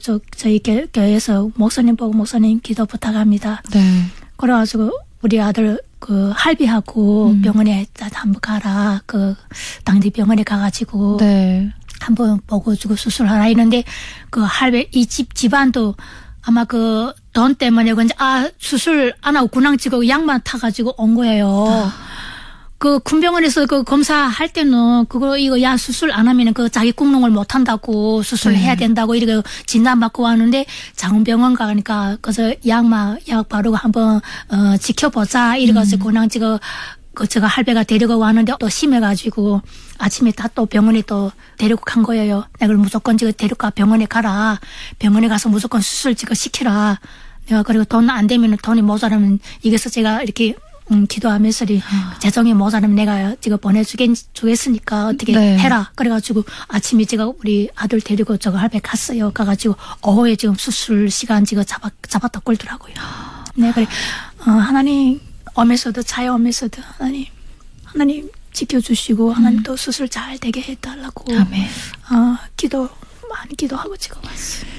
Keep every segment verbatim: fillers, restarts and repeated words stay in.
저, 저희 교, 교회에서 목사님 보고 목사님 기도 부탁합니다. 네. 그래가지고 우리 아들 그 할비하고 음. 병원에 한번 가라. 그 당지 병원에 가가지고 네. 한번 보고 주고 수술하라 했는데 그 할배 이 집 집안도 아마 그 돈 때문에 그런지 아 수술 안 하고 군항 찍고 약만 타가지고 온 거예요. 아. 그 군병원에서 그 검사할 때는 그거 이거 야 수술 안 하면은 그 자기 국농을 못 한다고 수술을 네. 해야 된다고 이렇게 진단받고 왔는데 장훈병원 가니까 그래서 약만 약 바르고 한번 어 지켜보자 이래가지고 음. 군항 찍어 그 제가 할배가 데리고 왔는데 또 심해가지고 아침에 다 또 병원에 또 데리고 간 거예요. 내가 무조건 지금 데리고 병원에 가라. 병원에 가서 무조건 수술 지금 시키라. 내가 그리고 돈 안 되면 돈이 모자라면 이게서 제가 이렇게 음, 기도하면서 아. 재정이 모자라면 내가 지금 보내주겠, 주겠으니까 어떻게 네. 해라. 그래가지고 아침에 제가 우리 아들 데리고 저거 할배 갔어요. 가가지고 오후에 지금 수술 시간 지금 잡아, 잡았다 꼴더라고요. 네, 그래. 어, 하나님 오면서도 차에 오면서도 하나님, 하나님 지켜주시고 하나님 또 음. 수술 잘 되게 해달라고. 아멘. 어, 기도, 많이 기도하고 지금 왔어요.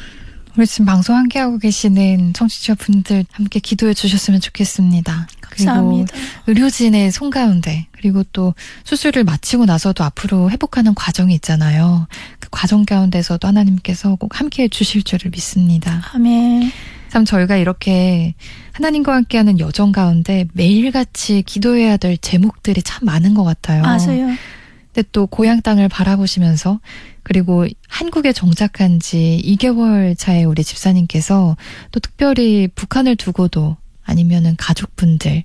우리 지금 방송 함께하고 계시는 청취자분들 함께 기도해 주셨으면 좋겠습니다. 감사합니다. 그리고 의료진의 손 가운데 그리고 또 수술을 마치고 나서도 앞으로 회복하는 과정이 있잖아요. 그 과정 가운데서도 하나님께서 꼭 함께해 주실 줄을 믿습니다. 아멘. 참 저희가 이렇게 하나님과 함께하는 여정 가운데 매일같이 기도해야 될 제목들이 참 많은 것 같아요. 맞아요. 근데 또 고향 땅을 바라보시면서 그리고 한국에 정착한 지 이 개월 차에 우리 집사님께서 또 특별히 북한을 두고도 아니면은 가족분들을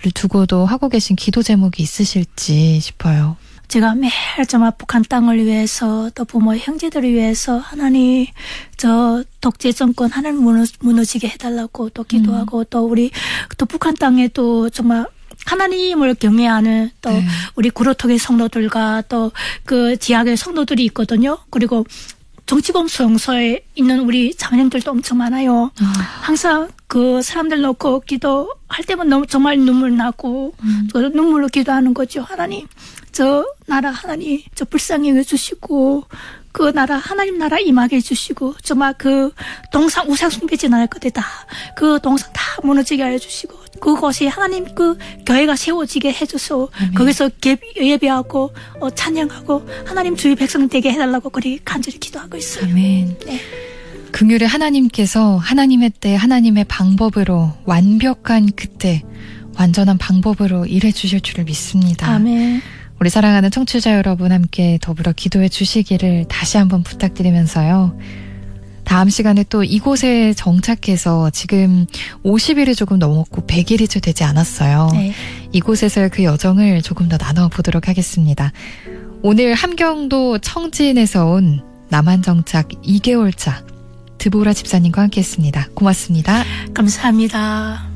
두고도 하고 계신 기도 제목이 있으실지 싶어요. 제가 매일 정말 북한 땅을 위해서 또 부모 형제들을 위해서 하나님 저 독재 정권 하나님 무너지게 해달라고 또 기도하고 음. 또 우리 또 북한 땅에 또 정말 하나님을 경외하는 또 네. 우리 구로톡의 성도들과 또 그 지하의 성도들이 있거든요. 그리고 정치범 수용소에 있는 우리 자매님들도 엄청 많아요. 아. 항상 그 사람들 놓고 기도할 때면 너무 정말 눈물 나고 음. 눈물로 기도하는 거죠. 하나님 저 나라 하나님 저 불쌍히 여겨주시고 그 나라 하나님 나라 임하게 해주시고 정말 그 동상 우상 숭배지 나라 끝에 다 그 동상 다 무너지게 해주시고 그곳에 하나님 그 교회가 세워지게 해줘서 아멘. 거기서 예배하고 어, 찬양하고 하나님 주의 백성 되게 해달라고 그리 간절히 기도하고 있어요. 아멘. 네. 긍휼의 하나님께서 하나님의 때 하나님의 방법으로 완벽한 그때 완전한 방법으로 일해 주실 줄을 믿습니다. 아멘. 우리 사랑하는 청취자 여러분 함께 더불어 기도해 주시기를 다시 한번 부탁드리면서요. 다음 시간에 또 이곳에 정착해서 지금 오십 일이 조금 넘었고 백 일이 채 되지 않았어요. 네. 이곳에서의 그 여정을 조금 더 나눠보도록 하겠습니다. 오늘 함경도 청진에서 온 남한 정착 이 개월 차 드보라 집사님과 함께했습니다. 고맙습니다. 감사합니다.